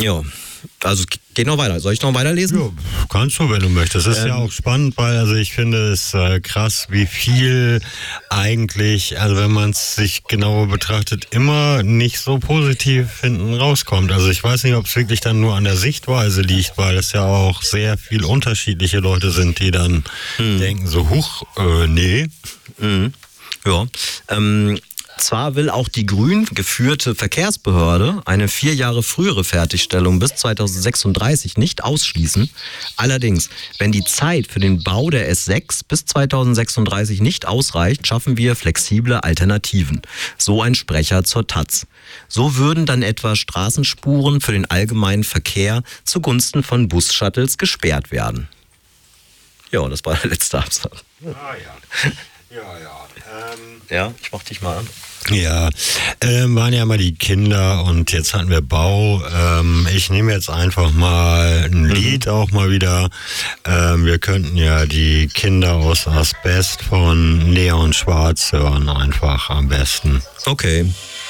Ja, also geht noch weiter. Soll ich noch weiterlesen? Ja, kannst du, wenn du möchtest. Das ist ja auch spannend, weil also ich finde es krass, wie viel eigentlich, also wenn man es sich genauer betrachtet, immer nicht so positiv hinten rauskommt. Also ich weiß nicht, ob es wirklich dann nur an der Sichtweise liegt, weil es ja auch sehr viel unterschiedliche Leute sind, die dann denken so, nee. Ja, zwar will auch die grün geführte Verkehrsbehörde eine 4 Jahre frühere Fertigstellung bis 2036 nicht ausschließen. Allerdings, wenn die Zeit für den Bau der S6 bis 2036 nicht ausreicht, schaffen wir flexible Alternativen. So ein Sprecher zur taz. So würden dann etwa Straßenspuren für den allgemeinen Verkehr zugunsten von Bus-Shuttles gesperrt werden. Ja, das war der letzte Absatz. Ja, ich mach dich mal an. Ja, waren ja mal die Kinder und jetzt hatten wir Bau. Ich nehme jetzt einfach mal ein Lied auch mal wieder. Wir könnten ja die Kinder aus Asbest von Neon Schwarz hören, einfach am besten. Okay.